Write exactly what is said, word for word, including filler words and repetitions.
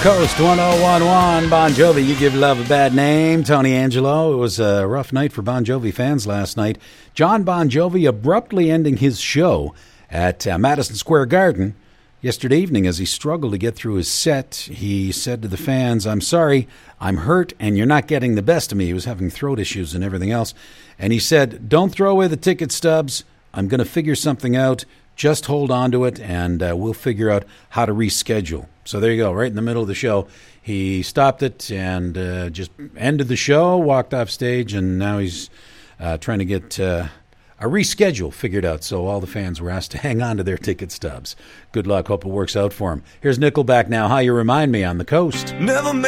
Coast one oh one one, Bon Jovi, You Give Love a Bad Name. Tony Angelo. It was a rough night for Bon Jovi fans last night. John Bon Jovi abruptly ending his show at uh, Madison Square Garden yesterday evening as he struggled to get through his set. He said to the fans, "I'm sorry, I'm hurt, and you're not getting the best of me." He was having throat issues and everything else. And he said, "Don't throw away the ticket stubs. I'm going to figure something out. Just hold on to it, and uh, we'll figure out how to reschedule." So there you go, right in the middle of the show. He stopped it and uh, just ended the show, walked off stage, and now he's uh, trying to get uh, a reschedule figured out. So all the fans were asked to hang on to their ticket stubs. Good luck. Hope it works out for him. Here's Nickelback now. How You Remind Me on the Coast. Never